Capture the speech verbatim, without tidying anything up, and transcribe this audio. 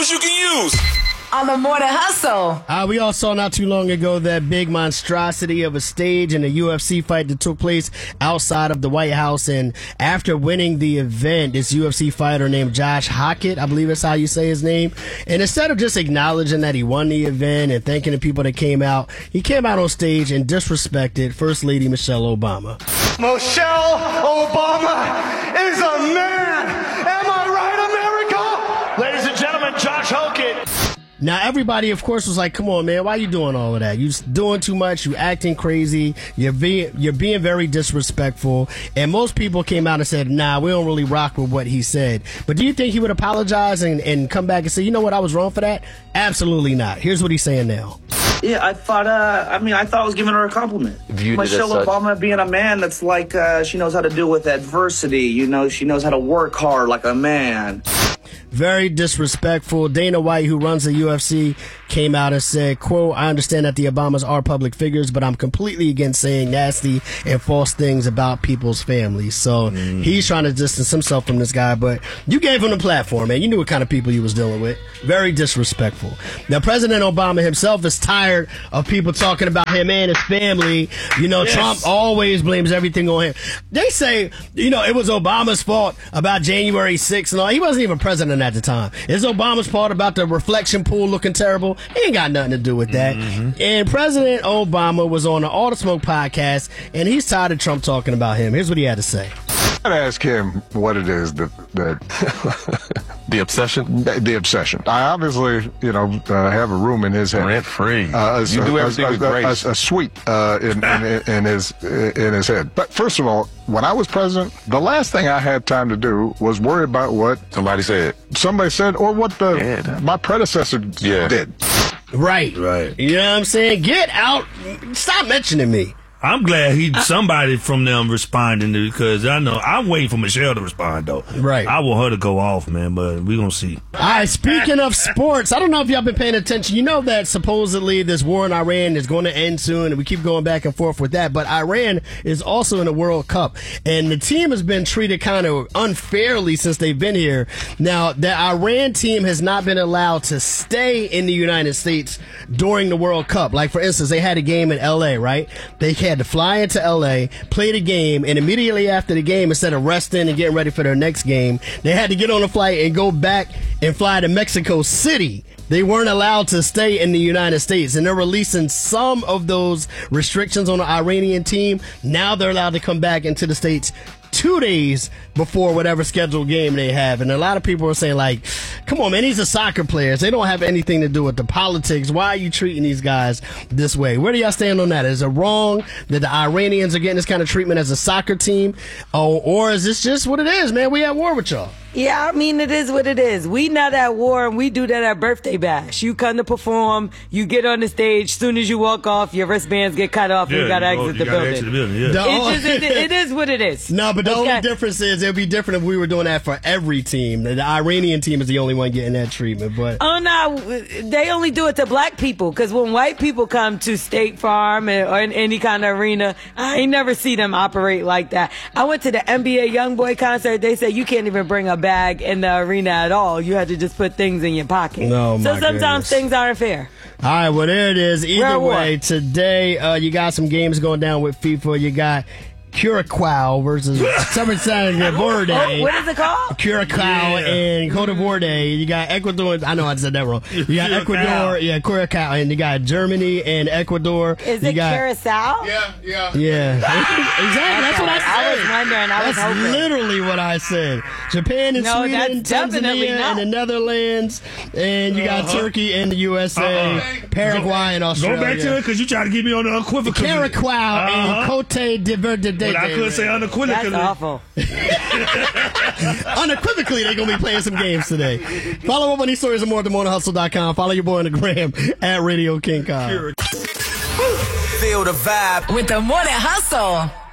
news you can use. On the Morning Hustle. Uh, we all saw not too long ago that big monstrosity of a stage in a U F C fight that took place outside of the White House. And after winning the event, this U F C fighter named Josh Hockett, I believe that's how you say his name. And instead of just acknowledging that he won the event and thanking the people that came out, he came out on stage and disrespected First Lady Michelle Obama. Michelle Obama is a man. Am I right, America? Ladies and gentlemen, Josh Hockett. Now, everybody, of course, was like, come on, man, why are you doing all of that? You're doing too much. You're acting crazy. You're being, you're being very disrespectful. And most people came out and said, nah, we don't really rock with what he said. But do you think he would apologize and, and come back and say, you know what, I was wrong for that? Absolutely not. Here's what he's saying now. Yeah, I thought, uh, I mean, I thought I was giving her a compliment. Viewed Michelle Obama being a man that's like, uh, she knows how to deal with adversity. You know, she knows how to work hard like a man. Very disrespectful. Dana White, who runs the U F C, came out and said, quote, I understand that the Obamas are public figures, but I'm completely against saying nasty and false things about people's families. So mm. he's trying to distance himself from this guy, but you gave him the platform, man. You knew what kind of people he was dealing with. Very disrespectful. Now, President Obama himself is tired of people talking about him and his family. You know, yes. Trump always blames everything on him. They say, you know, it was Obama's fault about January sixth and all. He wasn't even president at the time. It's Obama's fault about the reflection pool looking terrible. He ain't got nothing to do with that. Mm-hmm. And President Obama was on the All the Smoke podcast, and he's tired of Trump talking about him. Here's what he had to say. I'd ask him what it is that, that the obsession, the, the obsession. I obviously, you know, uh, have a room in his head, rent free. Uh, you a, do everything a, with a, grace. A, a suite uh, in, in, in his in his head. But first of all, when I was president, the last thing I had time to do was worry about what somebody said, somebody said, or what the yeah. my predecessor yeah. did. Right, right. You know what I'm saying? Get out! Stop mentioning me. I'm glad he somebody from them responding to, because I know I'm waiting for Michelle to respond though. Right. I want her to go off, man, but we gonna see. All right. Speaking of sports, I don't know if y'all been paying attention. You know that supposedly this war in Iran is going to end soon, and we keep going back and forth with that. But Iran is also in the World Cup, and the team has been treated kind of unfairly since they've been here. Now, the Iran team has not been allowed to stay in the United States during the World Cup. Like, for instance, they had a game in L A, right? They had to fly into L A, play the game, and immediately after the game, instead of resting and getting ready for their next game, they had to get on a flight and go back and fly to Mexico City. They weren't allowed to stay in the United States, and they're releasing some of those restrictions on the Iranian team. Now they're allowed to come back into the States two days before whatever scheduled game they have. And a lot of people are saying, like, come on, man, these are soccer players. They don't have anything to do with the politics. Why are you treating these guys this way? Where do y'all stand on that? Is it wrong that the Iranians are getting this kind of treatment as a soccer team? Oh, or is this just what it is, man? We at war with y'all. Yeah, I mean, it is what it is. We not at war, and we do that at Birthday Bash. You come to perform, you get on the stage, soon as you walk off, your wristbands get cut off, and yeah, you got to you exit, go, the, you building. exit the building. Yeah. The It's just, it, it is what it is. No, but the okay. only difference is it would be different if we were doing that for every team. The Iranian team is the only one getting that treatment. But oh, no, they only do it to black people, because when white people come to State Farm or, or in any kind of arena, I ain't never see them operate like that. I went to the N B A Youngboy concert. They said you can't even bring a bag in the arena at all. You had to just put things in your pocket. Oh, so sometimes goodness. things aren't fair. All right, well, there it is. Either Where way, what? today uh, you got some games going down with FIFA. You got Curacao versus Somerset Verde. Oh, what is it called? Curacao Yeah. and Cote d'Ivoire. You got Ecuador. I know I said that wrong. You got Curacao. Ecuador, yeah, Curacao, and you got Germany and Ecuador. Is you it got, Curacao? Yeah, yeah. Yeah, exactly. That's what I said. I was wondering. I was That's hoping. literally what I said. Japan and No, Sweden, that's definitely Tanzania, not. and the Netherlands, and you got Uh-huh. Turkey and the U S A, Uh-uh. Paraguay and Australia. Go back to it because you trying to get me on the equivocal. Curacao and Uh-huh. Cote d'Ivoire. But I couldn't say unequivocally. That's awful. Unequivocally, they're going to be playing some games today. Follow up on these stories and more at the morning hustle dot com. Follow your boy on the gram at Radio King Kong. Feel the vibe With the Morning Hustle.